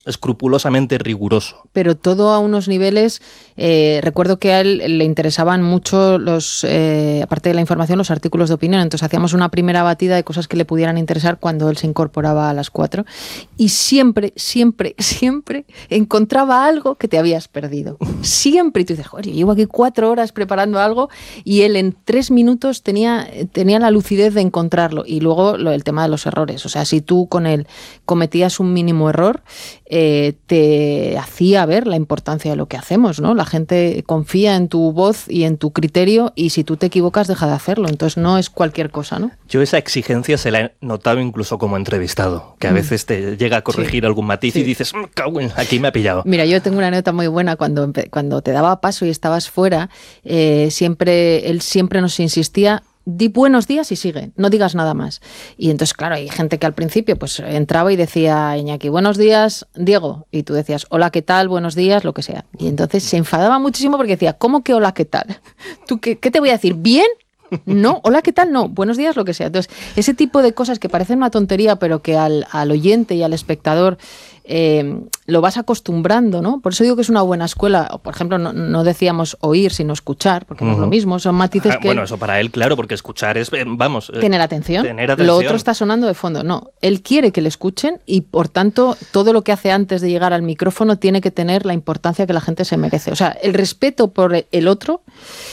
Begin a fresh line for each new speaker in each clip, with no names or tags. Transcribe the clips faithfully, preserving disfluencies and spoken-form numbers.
escrupulosamente riguroso.
Pero todo a unos niveles, eh, recuerdo que a él le interesaban mucho los, eh, aparte de la información, los artículos de opinión. Entonces hacíamos una primera batida de cosas que le pudieran interesar cuando él se incorporaba a las cuatro. Y siempre, siempre, siempre encontraba algo que te habías perdido. Siempre. Y tú dices, joder, yo llevo aquí cuatro horas preparando algo y él en tres minutos tenía, tenía la lucidez de encontrarlo. Y luego lo, el tema de los errores. O sea, si tú con él cometías un mínimo error, Eh, te hacía ver la importancia de lo que hacemos, ¿no? La gente confía en tu voz y en tu criterio y si tú te equivocas, deja de hacerlo. Entonces no es cualquier cosa, ¿no?
Yo esa exigencia se la he notado incluso como entrevistado, que a mm. veces te llega a corregir sí. algún matiz sí. y dices, aquí me ha pillado.
Mira, yo tengo una anécdota muy buena. Cuando, cuando te daba paso y estabas fuera, eh, siempre él siempre nos insistía: di buenos días y sigue, no digas nada más. Y entonces, claro, hay gente que al principio pues entraba y decía, Iñaki, buenos días, Diego. Y tú decías, hola, ¿qué tal? Buenos días, lo que sea. Y entonces se enfadaba muchísimo porque decía, ¿cómo que hola, qué tal? ¿Tú qué, qué te voy a decir? ¿Bien? No, hola, ¿qué tal? No, buenos días, lo que sea. Entonces, ese tipo de cosas que parecen una tontería, pero que al, al oyente y al espectador eh, lo vas acostumbrando, ¿no? Por eso digo que es una buena escuela. Por ejemplo, no, no decíamos oír, sino escuchar, porque uh-huh. no es lo mismo, son matices ah, que...
Bueno, eso para él, claro, porque escuchar es, vamos...
Tener atención.
Tener atención.
Lo otro está sonando de fondo. No, él quiere que le escuchen y, por tanto, todo lo que hace antes de llegar al micrófono tiene que tener la importancia que la gente se merece. O sea, el respeto por el otro...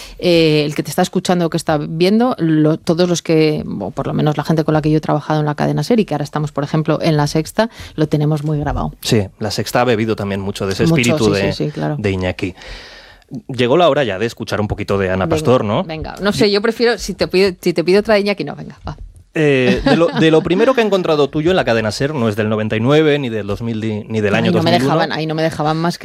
Eh, el que te está escuchando o que está viendo, lo, todos los que, o por lo menos la gente con la que yo he trabajado en la cadena SER y que ahora estamos, por ejemplo, en La Sexta, lo tenemos muy grabado.
Sí, La Sexta ha bebido también mucho de ese mucho, espíritu sí, de, sí, sí, claro. de Iñaki. Llegó la hora ya de escuchar un poquito de Ana
venga,
Pastor, ¿no?
Venga, no sé, yo prefiero, si te pido, si te pido otra de Iñaki, no, venga, va.
Eh, de, lo, de lo primero que he encontrado tuyo en la cadena SER, no es del noventa y nueve, ni del dos mil, ni del año
ahí no
dos mil uno.
Me dejaban, ahí no me dejaban más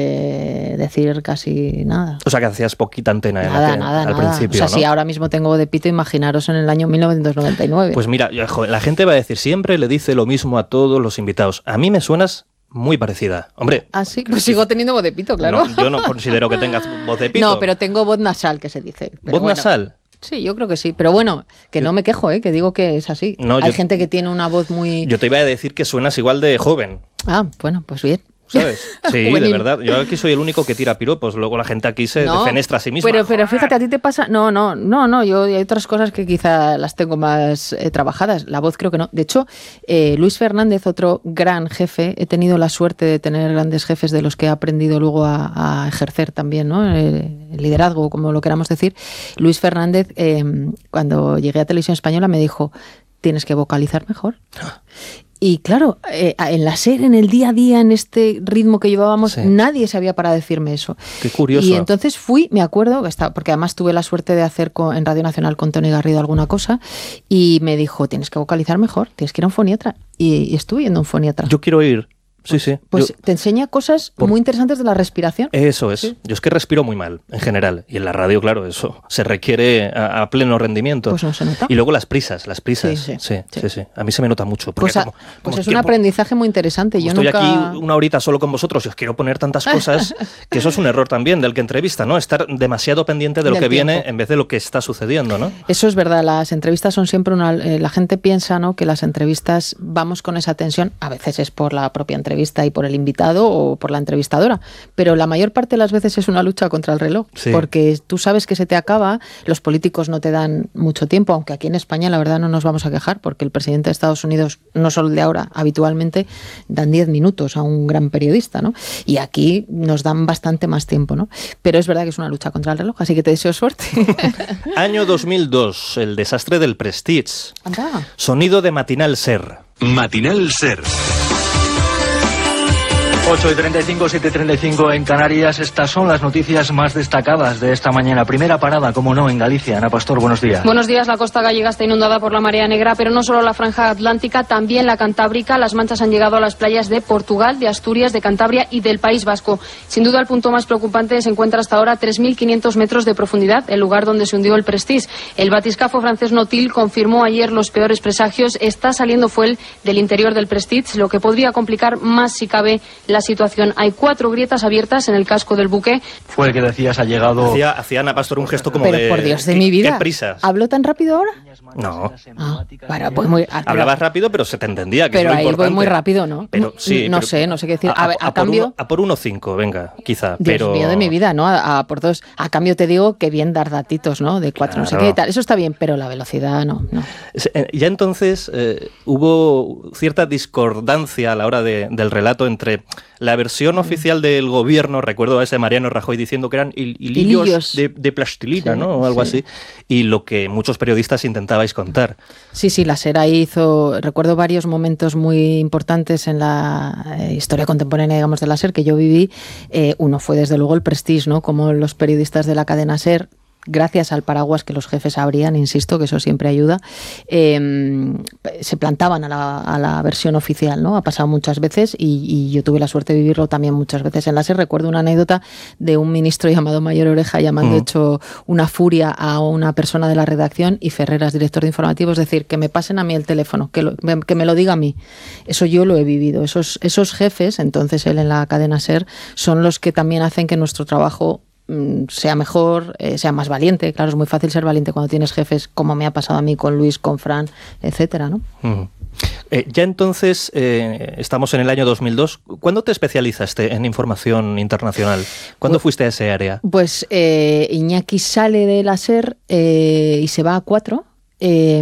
que decir casi nada.
O sea, que hacías poquita antena
nada,
en
nada,
al
nada.
principio,
O sea,
¿no?
si ahora mismo tengo voz de pito, imaginaros en el año mil novecientos noventa y nueve.
Pues mira, joder, la gente va a decir, siempre le dice lo mismo a todos los invitados. A mí me suenas muy parecida. Hombre.
Ah, sí, pues sigo teniendo voz de pito, claro.
No, yo no considero que tengas voz de pito.
No, pero tengo voz nasal, que se dice. Pero
¿Voz
bueno.
nasal?
Sí, yo creo que sí. Pero bueno, que no me quejo, ¿eh? Que digo que es así. No, Hay yo, gente que tiene una voz muy...
Yo te iba a decir que suenas igual de joven.
Ah, bueno, pues bien.
¿Sabes? Sí, de verdad. Yo aquí soy el único que tira piropos. Luego la gente aquí se
no,
defenestra a sí misma.
Pero, pero fíjate, a ti te pasa... No, no, no, no. Yo hay otras cosas que quizá las tengo más eh, trabajadas. La voz creo que no. De hecho, eh, Luis Fernández, otro gran jefe, he tenido la suerte de tener grandes jefes de los que he aprendido luego a, a ejercer también, ¿no? El, el liderazgo, como lo queramos decir. Luis Fernández, eh, cuando llegué a Televisión Española, me dijo, tienes que vocalizar mejor. Y claro, eh, en la SER, en el día a día, en este ritmo que llevábamos, sí. nadie sabía para decirme eso.
Qué curioso.
Y entonces fui, me acuerdo, porque además tuve la suerte de hacer con, en Radio Nacional con Tony Garrido alguna cosa, y me dijo, tienes que vocalizar mejor, tienes que ir a un foniatra. Y, y estuve yendo a un foniatra.
Yo quiero ir. Sí,
pues,
sí.
Pues
yo,
te enseña cosas por, muy interesantes de la respiración.
Eso es.
¿Sí?
Yo es que respiro muy mal, en general. Y en la radio, claro, eso se requiere a, a pleno rendimiento.
Pues no se nota.
Y luego las prisas, las prisas.
Sí, sí.
Sí, sí,
sí.
sí. A mí se me nota mucho.
Pues, a,
como,
pues
como
es un aprendizaje muy interesante. Yo
estoy
nunca...
aquí una horita solo con vosotros y os quiero poner tantas cosas que eso es un error también del que entrevista, ¿no? Estar demasiado pendiente de lo
del
que
tiempo.
viene en vez de lo que está sucediendo, ¿no?
Eso es verdad. Las entrevistas son siempre una... Eh, la gente piensa, ¿no?, que las entrevistas vamos con esa tensión. A veces es por la propia entrevista y por el invitado o por la entrevistadora, pero la mayor parte de las veces es una lucha contra el reloj,
sí.
porque tú sabes que se te acaba, los políticos no te dan mucho tiempo, aunque aquí en España la verdad no nos vamos a quejar, porque el presidente de Estados Unidos, no solo el de ahora, habitualmente dan diez minutos a un gran periodista, ¿no? Y aquí nos dan bastante más tiempo, ¿no? Pero es verdad que es una lucha contra el reloj, así que te deseo suerte.
Año dos mil dos, el desastre del Prestige.
Anda.
Sonido de Matinal SER.
Matinal SER.
ocho y treinta y cinco, siete y treinta y cinco en Canarias. Estas son las noticias más destacadas de esta mañana. Primera parada, como no, en Galicia. Ana Pastor, buenos días.
Buenos días. La costa gallega está inundada por la marea negra, pero no solo la franja atlántica, también la cantábrica. Las manchas han llegado a las playas de Portugal, de Asturias, de Cantabria y del País Vasco. Sin duda, el punto más preocupante se encuentra hasta ahora a tres mil quinientos metros de profundidad, el lugar donde se hundió el Prestige. El batiscafo francés Nautil confirmó ayer los peores presagios. Está saliendo fuel del interior del Prestige, lo que podría complicar más, si cabe, la la situación. Hay cuatro grietas abiertas en el casco del buque.
Fue el que decías, ha llegado...
Hacía, hacía Ana Pastor un gesto como
pero,
de...
por Dios de
¿qué,
mi vida.
¿Qué prisas?
¿Habló tan rápido ahora?
No.
Ah, bueno, pues muy... ah,
Hablabas rápido, pero se te entendía, que
pero
es lo
ahí
importante.
voy muy rápido, ¿no?
Pero sí,
no
pero,
sé, no sé qué decir.
A,
A, ver,
a,
a,
a
cambio...
Por uno, a por uno cinco, venga, quizá.
Dios
pero...
mío de mi vida, ¿no? A, a por dos. A cambio te digo que bien dar datitos, ¿no? De cuatro, claro. No sé qué y tal. Eso está bien, pero la velocidad no. no.
Ya entonces eh, hubo cierta discordancia a la hora de, del relato entre la versión mm. oficial del gobierno, recuerdo a ese Mariano Rajoy diciendo que eran hil hilillos, hilillos. De, de plastilina, sí, ¿no? O algo sí. así, y lo que muchos periodistas intentabais contar.
Sí, sí, la SER ahí hizo, recuerdo varios momentos muy importantes en la eh, historia contemporánea, digamos, de la SER que yo viví. Eh, uno fue desde luego el Prestige, ¿no? Como los periodistas de la cadena SER, gracias al paraguas que los jefes abrían, insisto, que eso siempre ayuda, eh, se plantaban a la, a la versión oficial, ¿no? Ha pasado muchas veces y, y yo tuve la suerte de vivirlo también muchas veces en la SER. Recuerdo una anécdota de un ministro llamado Mayor Oreja llamando mm. hecho una furia a una persona de la redacción y Ferreras, director de informativos, decir que me pasen a mí el teléfono, que, lo, que me lo diga a mí. Eso yo lo he vivido. Esos, esos jefes, entonces él en la cadena SER, son los que también hacen que nuestro trabajo sea mejor, eh, sea más valiente. Claro, es muy fácil ser valiente cuando tienes jefes, como me ha pasado a mí con Luis, con Fran, etcétera, ¿no?
Mm. Eh, ya entonces, eh, estamos en el año dos mil dos. ¿Cuándo te especializaste en información internacional? ¿Cuándo pues, fuiste a ese área?
Pues eh, Iñaki sale de la SER eh, y se va a Cuatro. Eh,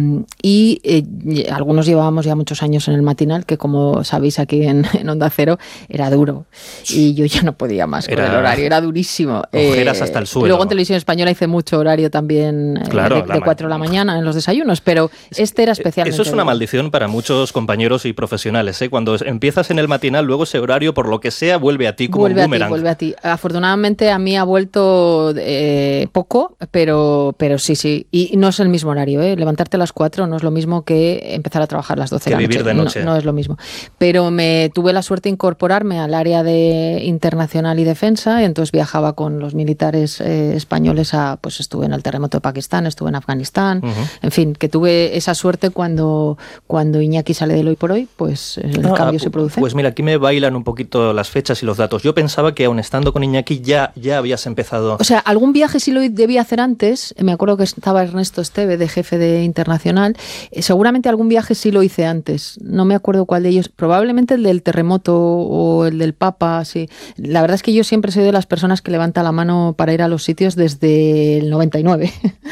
y eh, algunos llevábamos ya muchos años en el matinal, que como sabéis aquí en, en Onda Cero era duro y yo ya no podía más con era, el horario, era durísimo.
Ojeras eh, hasta el suelo.
Luego en Televisión Española hice mucho horario también
claro,
eh, de, de cuatro de la mañana en los desayunos, pero este era especialmente
Eso es una
duro.
Maldición para muchos compañeros y profesionales, ¿eh? Cuando empiezas en el matinal, luego ese horario, por lo que sea, vuelve a ti como
vuelve
un boomerang.
A ti, vuelve a ti. Afortunadamente a mí ha vuelto eh, poco, pero, pero sí, sí. Y no es el mismo horario. ¿eh? Levantarte a las cuatro no es lo mismo que empezar a trabajar a las doce de la noche.
Vivir de noche.
No, no es lo mismo. Pero me tuve la suerte de incorporarme al área de internacional y defensa, y entonces viajaba con los militares eh, españoles a, pues estuve en el terremoto de Pakistán, estuve en Afganistán, uh-huh. en fin, que tuve esa suerte cuando, cuando Iñaki sale del Hoy por Hoy, pues el ah, cambio se produce.
Pues mira, aquí me bailan un poquito las fechas y los datos. Yo pensaba que aun estando con Iñaki ya, ya habías empezado...
O sea, algún viaje sí lo debía hacer antes. Me acuerdo que estaba Ernesto Esteve de jefe de internacional. Eh, seguramente algún viaje sí lo hice antes. No me acuerdo cuál de ellos. Probablemente el del terremoto o el del Papa, sí. La verdad es que yo siempre soy de las personas que levanta la mano para ir a los sitios desde el noventa y nueve.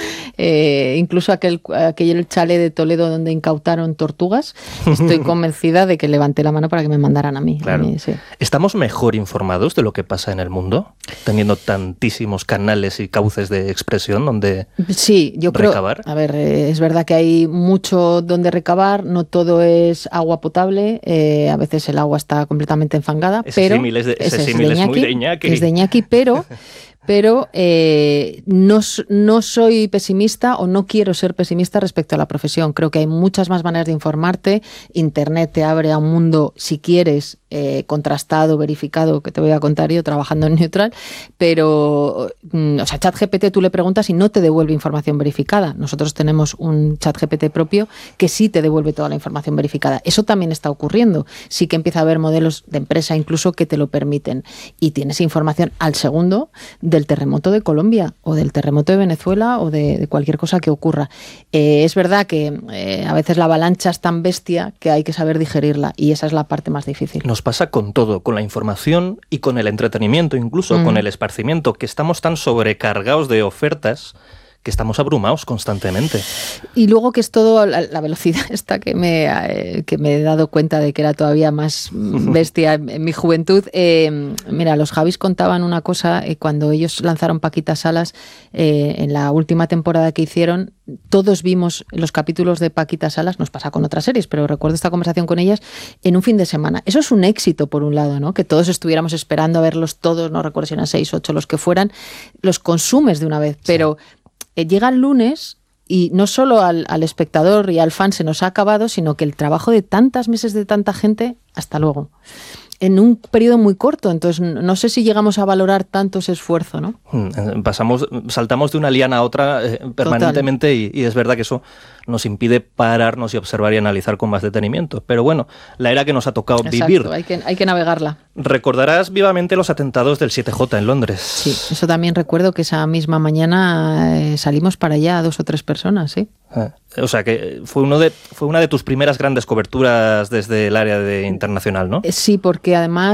eh, incluso aquel, aquel chalet de Toledo donde incautaron tortugas. Estoy convencida de que levanté la mano para que me mandaran a mí.
Claro.
A mí, sí.
¿Estamos mejor informados de lo que pasa en el mundo? Teniendo tantísimos canales y cauces de expresión donde
sí, yo
recabar.
Creo, a ver, eh, es verdad que hay mucho donde recabar, no todo es agua potable, eh, a veces el agua está completamente enfangada,
ese
pero
símil es, de, ese
ese
símil
es,
es muy de Iñaki.
Es de Iñaki, pero... Pero eh, no, no soy pesimista o no quiero ser pesimista respecto a la profesión. Creo que hay muchas más maneras de informarte. Internet te abre a un mundo, si quieres, eh, contrastado, verificado, que te voy a contar yo trabajando en Neutral. Pero, mm, o sea, ChatGPT tú le preguntas y no te devuelve información verificada. Nosotros tenemos un ChatGPT propio que sí te devuelve toda la información verificada. Eso también está ocurriendo. Sí que empieza a haber modelos de empresa incluso que te lo permiten. Y tienes información al segundo de del terremoto de Colombia o del terremoto de Venezuela o de, de cualquier cosa que ocurra. Eh, es verdad que eh, a veces la avalancha es tan bestia que hay que saber digerirla y esa es la parte más difícil.
Nos pasa con todo, con la información y con el entretenimiento, incluso mm. con el esparcimiento, que estamos tan sobrecargados de ofertas que estamos abrumados constantemente.
Y luego que es todo la, la velocidad esta que me, eh, que me he dado cuenta de que era todavía más bestia en, en mi juventud. Eh, mira, los Javis contaban una cosa, eh, cuando ellos lanzaron Paquita Salas, eh, en la última temporada que hicieron, todos vimos los capítulos de Paquita Salas, nos pasa con otras series, pero recuerdo esta conversación con ellas, en un fin de semana. Eso es un éxito, por un lado, ¿no? Que todos estuviéramos esperando a verlos todos, no recuerdo si eran seis, ocho, los que fueran, los consumes de una vez, pero... Sí. Llega el lunes y no solo al, al espectador y al fan se nos ha acabado, sino que el trabajo de tantas meses de tanta gente, hasta luego. En un periodo muy corto, entonces no sé si llegamos a valorar tanto ese esfuerzo, ¿no?
Pasamos, saltamos de una liana a otra eh, permanentemente y, y es verdad que eso nos impide pararnos y observar y analizar con más detenimiento. Pero bueno, la era que nos ha tocado
Exacto,
vivir.
Hay que, hay que navegarla.
Recordarás vivamente los atentados del siete jota en Londres.
Sí, eso también recuerdo que esa misma mañana eh, salimos para allá dos o tres personas, sí.
Ah, o sea que fue uno de fue una de tus primeras grandes coberturas desde el área de internacional, ¿no?
Sí, porque además